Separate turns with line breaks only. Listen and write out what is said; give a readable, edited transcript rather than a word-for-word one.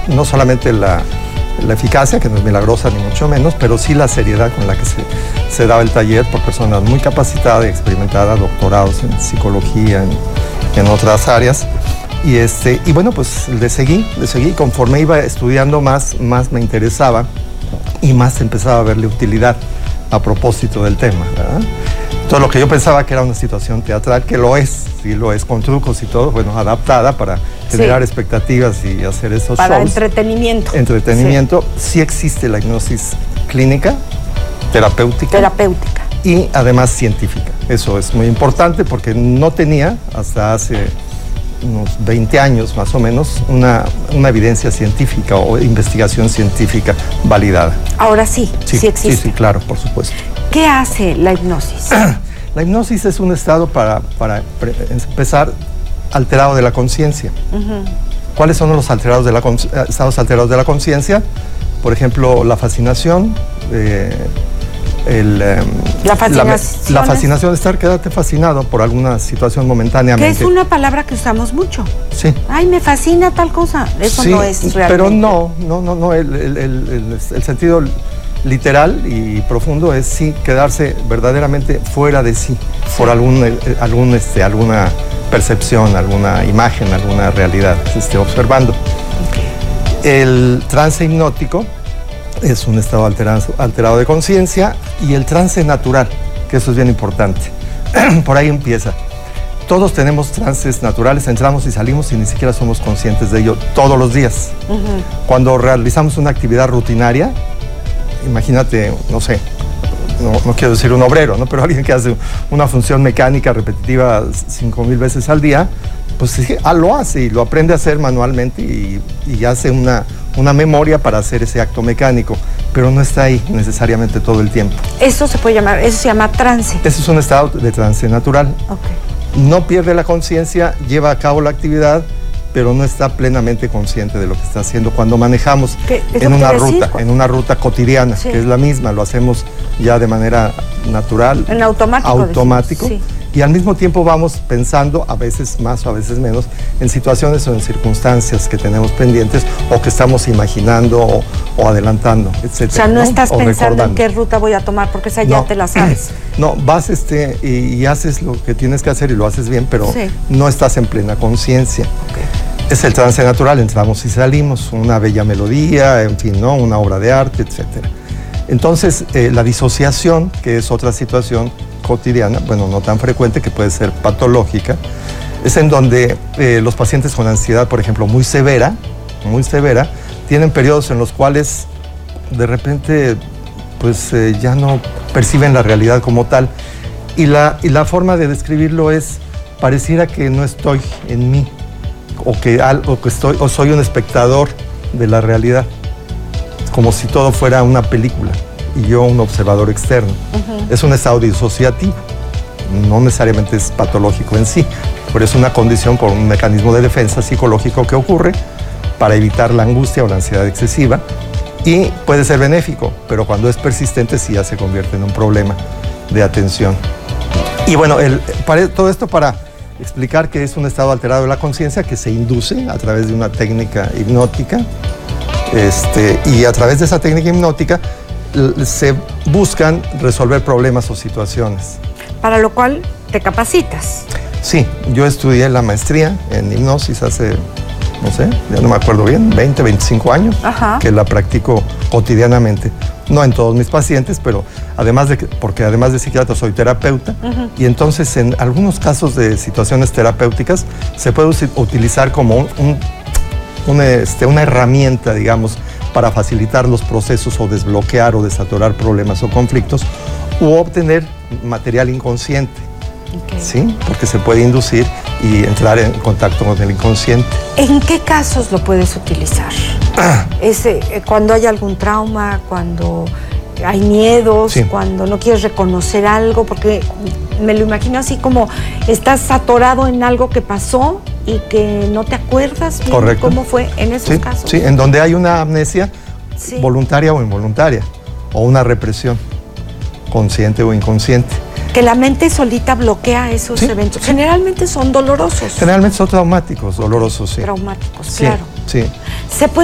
no solamente la eficacia, que no es milagrosa ni mucho menos, pero sí la seriedad con la que se daba el taller por personas muy capacitadas y experimentadas, doctorados en psicología, en otras áreas. Y bueno, pues le seguí, conforme iba estudiando más me interesaba y más empezaba a verle utilidad a propósito del tema, ¿verdad? Entonces lo que yo pensaba que era una situación teatral, que lo es, sí lo es, con trucos y todo, bueno, adaptada para generar expectativas y hacer esos shows.
Para entretenimiento.
Entretenimiento, sí existe la hipnosis clínica, terapéutica. Y además científica. Eso es muy importante porque no tenía, hasta hace unos 20 años más o menos, una evidencia científica o investigación científica validada.
Ahora sí existe.
Sí, claro, por supuesto.
¿Qué hace la hipnosis?
La hipnosis es un estado, para empezar, alterado de la conciencia. ¿Cuáles son los estados alterados de la conciencia? Por ejemplo, la fascinación, la fascinación de quedarte fascinado por alguna situación momentáneamente.
Que es una palabra que usamos mucho.
Sí.
Ay, me fascina tal cosa. Eso no es realmente.
Pero no. El sentido literal y profundo es sí quedarse verdaderamente fuera de sí, por alguna percepción, alguna imagen, alguna realidad que se esté observando. El trance hipnótico es un estado alterado de conciencia, y el trance natural, que eso es bien importante. Por ahí empieza. Todos tenemos trances naturales, entramos y salimos y ni siquiera somos conscientes de ello todos los días. Cuando realizamos una actividad rutinaria, imagínate, no sé, no quiero decir un obrero, ¿no? Pero alguien que hace una función mecánica repetitiva 5,000 veces al día, pues sí, lo hace y lo aprende a hacer manualmente y hace una memoria para hacer ese acto mecánico, pero no está ahí necesariamente todo el tiempo.
Eso se llama trance.
Ese es un estado de trance natural. No pierde la conciencia, lleva a cabo la actividad, pero no está plenamente consciente de lo que está haciendo. Cuando manejamos en una ruta cotidiana, que es la misma, lo hacemos ya de manera natural,
en automático.
Y al mismo tiempo vamos pensando, a veces más o a veces menos, en situaciones o en circunstancias que tenemos pendientes o que estamos imaginando o adelantando, etc.
O sea, no estás pensando en qué ruta voy a tomar, porque esa ya te la sabes.
No, vas y haces lo que tienes que hacer y lo haces bien, pero no estás en plena conciencia. Es el trance natural, entramos y salimos, una bella melodía, en fin, ¿no? Una obra de arte, etc. Entonces, la disociación, que es otra situación cotidiana, bueno, no tan frecuente, que puede ser patológica, es en donde los pacientes con ansiedad, por ejemplo, muy severa, tienen periodos en los cuales de repente pues ya no perciben la realidad como tal, y la forma de describirlo es: pareciera que no estoy en mí, o soy un espectador de la realidad, como si todo fuera una película y yo un observador externo. Es un estado disociativo, no necesariamente es patológico en sí, pero es una condición por un mecanismo de defensa psicológico que ocurre para evitar la angustia o la ansiedad excesiva, y puede ser benéfico, pero cuando es persistente sí ya se convierte en un problema de atención. Y bueno, todo esto para explicar que es un estado alterado de la conciencia que se induce a través de una técnica hipnótica, y a través de esa técnica hipnótica se buscan resolver problemas o situaciones.
Para lo cual te capacitas.
Sí, yo estudié la maestría en hipnosis hace, no sé, ya no me acuerdo bien, 20, 25 años, que la practico cotidianamente. No en todos mis pacientes, pero porque además de psiquiatra soy terapeuta, y entonces en algunos casos de situaciones terapéuticas se puede utilizar como una herramienta, digamos, para facilitar los procesos o desbloquear o desatorar problemas o conflictos, u obtener material inconsciente, ¿sí? Porque se puede inducir y entrar en contacto con el inconsciente.
¿En qué casos lo puedes utilizar? Cuando hay algún trauma, cuando hay miedos, cuando no quieres reconocer algo, porque me lo imagino así como estás atorado en algo que pasó y que no te acuerdas bien cómo fue en esos casos.
Sí, en donde hay una amnesia voluntaria o involuntaria, o una represión consciente o inconsciente.
Que la mente solita bloquea esos eventos. Generalmente son dolorosos.
Generalmente son traumáticos, dolorosos,
Traumáticos, claro.
Sí.
¿Se puede